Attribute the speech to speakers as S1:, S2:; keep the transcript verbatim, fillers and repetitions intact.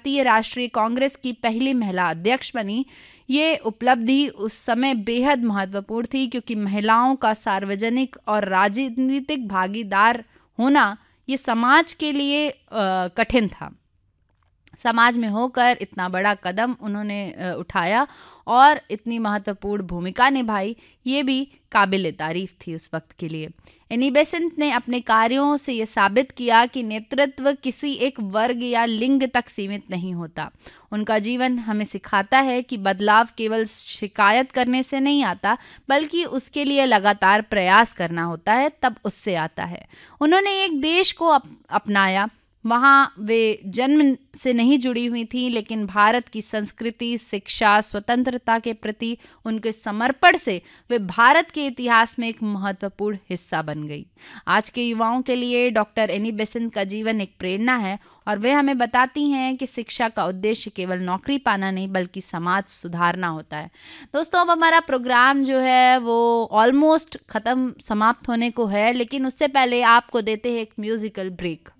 S1: भारतीय राष्ट्रीय कांग्रेस की पहली महिला अध्यक्ष बनी। ये उपलब्धि उस समय बेहद महत्वपूर्ण थी क्योंकि महिलाओं का सार्वजनिक और राजनीतिक भागीदार होना ये समाज के लिए कठिन था। समाज में होकर इतना बड़ा कदम उन्होंने उठाया और इतनी महत्वपूर्ण भूमिका निभाई, ये भी काबिल तारीफ थी उस वक्त के लिए। एनी बेसेंट ने अपने कार्यों से ये साबित किया कि नेतृत्व किसी एक वर्ग या लिंग तक सीमित नहीं होता। उनका जीवन हमें सिखाता है कि बदलाव केवल शिकायत करने से नहीं आता, बल्कि उसके लिए लगातार प्रयास करना होता है, तब उससे आता है। उन्होंने एक देश को अप, अपनाया। वहाँ वे जन्म से नहीं जुड़ी हुई थी, लेकिन भारत की संस्कृति, शिक्षा, स्वतंत्रता के प्रति उनके समर्पण से वे भारत के इतिहास में एक महत्वपूर्ण हिस्सा बन गई। आज के युवाओं के लिए डॉक्टर एनी बेसेंट का जीवन एक प्रेरणा है और वे हमें बताती हैं कि शिक्षा का उद्देश्य केवल नौकरी पाना नहीं, बल्कि समाज सुधारना होता है। दोस्तों, अब हमारा प्रोग्राम जो है वो ऑलमोस्ट ख़त्म समाप्त होने को है, लेकिन उससे पहले आपको देते हैं एक म्यूजिकल ब्रेक।